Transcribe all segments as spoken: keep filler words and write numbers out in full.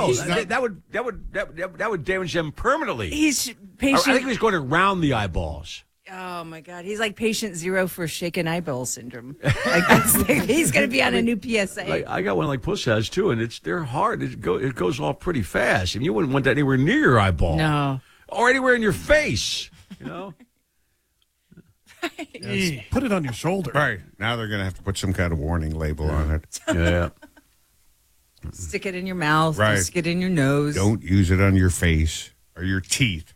No, He's that, not- that would that would that, that, that would damage them permanently. He's I, I patient. think he was going around the eyeballs. Oh my God, he's like patient zero for shaken eyeball syndrome. Like that's, he's going to be on a new P S A. Like, I got one like Puss has too, and it's they're hard. It go it goes off pretty fast, and you wouldn't want that anywhere near your eyeball. No, or anywhere in your face. You know. Yes. Put it on your shoulder. Right. Now they're going to have to put some kind of warning label on it. Yeah. stick it in your mouth. Right. Stick it in your nose. Don't use it on your face or your teeth.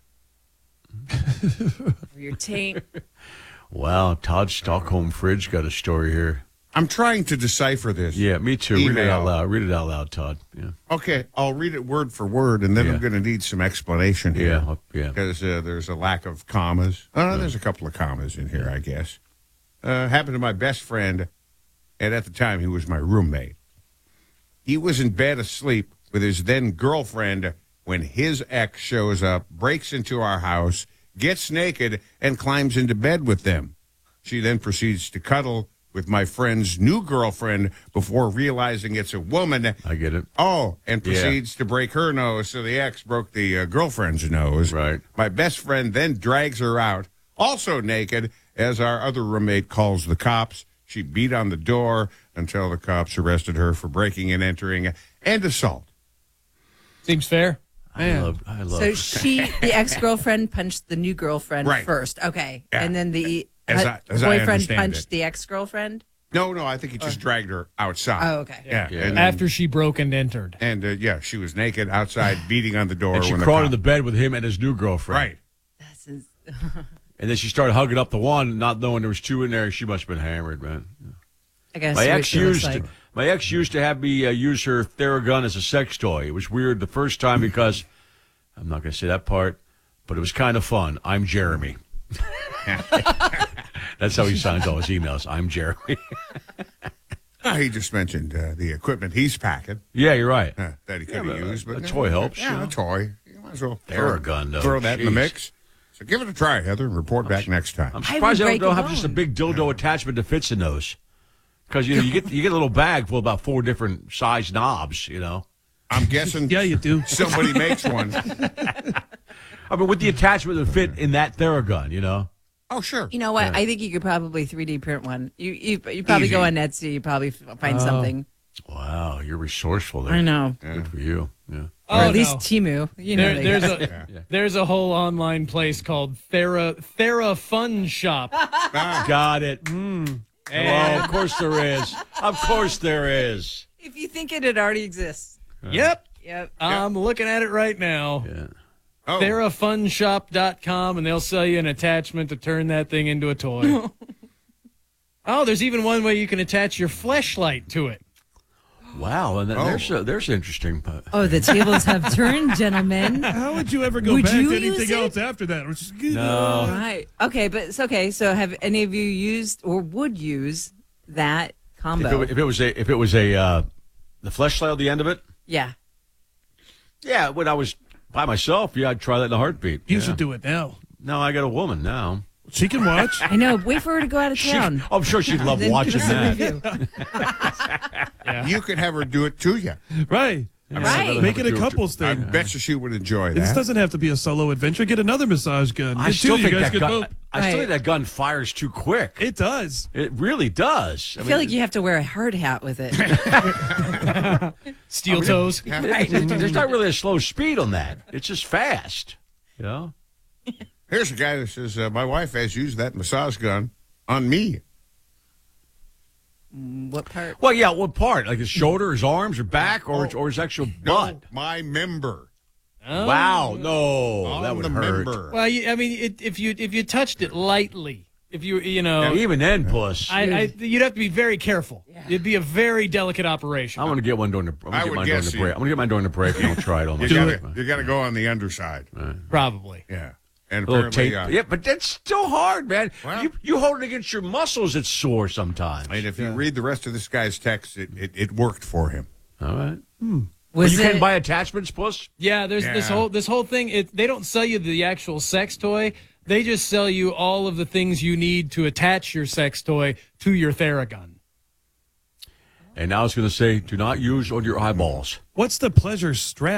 Or your taint. Wow, Todd Stockholm Fridge got a story here. I'm trying to decipher this. Yeah, me too. Read it out Email. loud. Read it out loud, Todd. Yeah. Okay, I'll read it word for word, and then Yeah. I'm going to need some explanation here. Yeah, yeah. Because uh, there's a lack of commas. Oh, there's a couple of commas in here, I guess. Uh, happened to my best friend, and at the time he was my roommate. He was in bed asleep with his then girlfriend when his ex shows up, breaks into our house, gets naked, and climbs into bed with them. She then proceeds to cuddle with my friend's new girlfriend before realizing it's a woman. I get it. Oh, and Yeah. proceeds to break her nose, so the ex broke the uh, girlfriend's nose. Right. My best friend then drags her out, also naked, as our other roommate calls the cops. She beat on the door until the cops arrested her for breaking and entering and assault. Seems fair. I love. I love. So she, the ex-girlfriend, punched the new girlfriend Right. first. Okay. Yeah. And then the As uh, I- as I boyfriend understand punched it. the ex-girlfriend? No, no, I think he just dragged her outside. Oh, okay. Yeah. Yeah. And, After she broke and entered. and uh, yeah, she was naked outside, beating on the door. and she when crawled the in the cop- bed with him and his new girlfriend. Right. That's ins- And then she started hugging up the one, not knowing there was two in there. She must have been hammered, man. I guess My what ex she looks used like. my ex used to have me uh, use her Theragun as a sex toy. It was weird the first time because I'm not going to say that part, but it was kind of fun. I'm Jeremy. That's how he signs all his emails. I'm Jeremy. Ah, he just mentioned uh, the equipment he's packing Yeah, you're right. uh, that he could Yeah, have but used. But a no, toy helps, Yeah, you know. a toy. You might as well throw, Theragun, though. throw that in the Jeez. mix. So give it a try, Heather, and report back next time. I'm I surprised would they break don't a have just a bone. big dildo attachment that fits in those. Because you know you get you get a little bag full of about four different size knobs. You know, I'm guessing Yeah, you do. somebody makes one. I mean with the attachment that fit in that Theragun. You know, Oh, sure. You know what? I think you could probably three D print one. You you, you probably Easy. go on Etsy. You probably f- find something. wow, you're resourceful there. I know. Good for you. Yeah. Or Oh, at least no. Timu. You know, There, they there's got- a there's a whole online place called Thera Thera Fun Shop. Got it. Mm. Hello. And- Of course there is. Of course there is. if you think it, it already exists. Yep. Yep. I'm looking at it right now. Yeah. Oh, thera fun shop dot com, and they'll sell you an attachment to turn that thing into a toy. Oh, there's even one way you can attach your fleshlight to it. Wow. And then Oh. there's uh, there's interesting. uh, Oh, the tables have turned, gentlemen. How would you ever go Would back you to use anything it? else after that? Which is good. No. Right. Okay, but it's okay. So, have any of you used or would use that If combo? it, if it was a if it was a uh, the fleshlight at the end of it, yeah. yeah. When I was by myself, yeah, I'd try that in a heartbeat. You yeah. should do it now. No, I got a woman now. She can watch. I know. Wait for her to go out of She, town. I'm sure she'd love Then watching give us a that. review. you could have her do it to you. Right. Right. Make it a couples I thing. bet you she would enjoy This that. doesn't have to be a solo adventure. Get another massage gun. I Get still two. think you guys that could gun. both. I still Right. think that gun fires too quick. It does. It really does. I feel like you have to wear a hard hat with it. Steel toes. Right. There's not really a slow speed on that. It's just fast. You know? Here's a guy that says, uh, my wife has used that massage gun on me. What part? Well, yeah. What part? Like his shoulder, his arms, or back, or his, or his actual No, butt? my member. Oh. Wow. No, on that would the hurt. member. Well, you, I mean, it, if you if you touched it lightly, if you you know, Now, even then, puss. I, I, you'd have to be very careful. It'd be a very delicate operation. I'm gonna get one during the. I'm I gonna get would mine during guess the you- break. I'm gonna get mine during the break. And I'll try it on You myself. gotta, you gotta go on the underside. Probably. Yeah. And A little apparently, tape. uh, Yeah, but that's still hard, man. Well- you you hold it against your muscles, it's sore sometimes. and if you read the rest of this guy's text, it, it, it worked for him. All right. Was Well, you it? can buy attachments, puss. Yeah, there's this Yeah. whole this whole thing. It, they don't sell you the actual sex toy. They just sell you all of the things you need to attach your sex toy to your Theragun. And now it's going to say, do not use on your eyeballs. What's the pleasure strap?